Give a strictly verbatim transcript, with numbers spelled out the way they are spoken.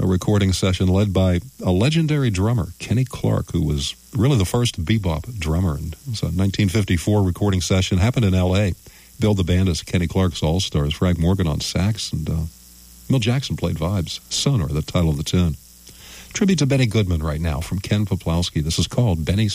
recording session led by a legendary drummer, Kenny Clark, who was really the first bebop drummer. And it was a nineteen fifty-four recording session, happened in L A Billed the band as Kenny Clark's All-Stars, Frank Morgan on sax, and uh, Milt Jackson played vibes. Sonar, the title of the tune. Tribute to Benny Goodman right now from Ken Poplowski. This is called Benny's